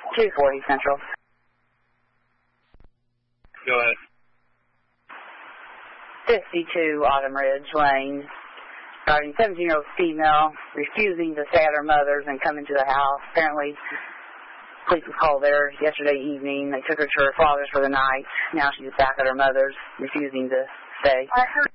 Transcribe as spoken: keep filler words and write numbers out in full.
two forty Central. Go ahead. fifty-two Autumn Ridge Lane. Regarding seventeen-year-old female refusing to stay at her mother's and come into the house. Apparently, police was called there yesterday evening. They took her to her father's for the night. Now she's back at her mother's, refusing to stay. I heard